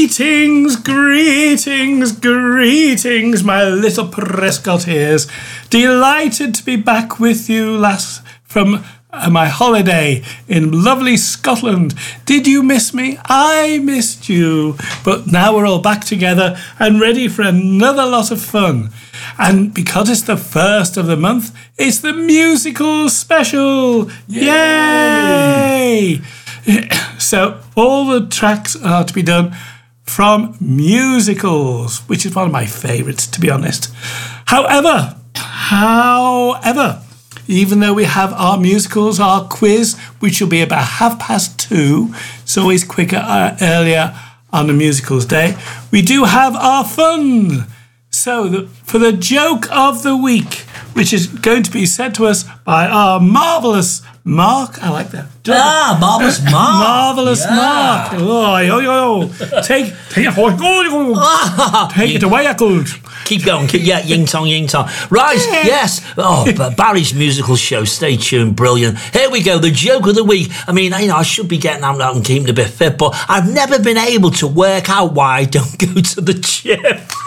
Greetings, my little Prescottiers. Delighted to be back with you from my holiday in lovely Scotland. Did you miss me? I missed you. But now we're all back together and ready for another lot of fun. And because it's the first of the month, it's the musical special. Yay! So all the tracks are to be done from musicals, which is one of my favourites, to be honest. However, even though we have our musicals, our quiz, which will be about 2:30, it's always quicker earlier on the musicals day, we do have our fun. So for the joke of the week, which is going to be said to us by our marvellous Mark. I like that. Marvellous Mark. Marvellous Mark. Oh, take it away, Eccles. Keep going. Ying tong. Right, yes. But Barry's musical show. Stay tuned. Brilliant. Here we go. The joke of the week. I mean, I should be getting out and keeping a bit fit, but I've never been able to work out why I don't go to the gym.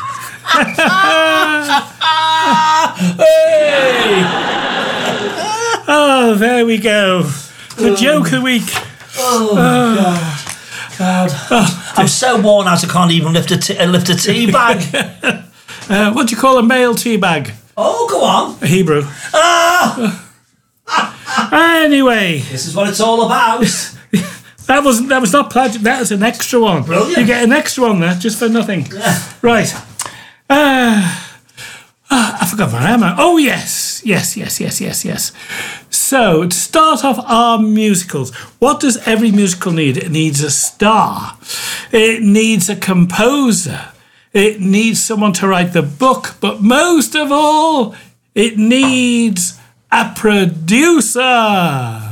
Hey! Oh, there we go. The joke of the week. God. I'm so worn out I can't even lift a tea bag. What do you call a male tea bag? Oh, go on. A Hebrew. Anyway. This is what it's all about. That was not planned. That was an extra one. Brilliant. You get an extra one there just for nothing. Yeah. Right. I forgot where I am. Oh, yes. So, to start off our musicals, what does every musical need? It needs a star. It needs a composer. It needs someone to write the book. But most of all, it needs a producer.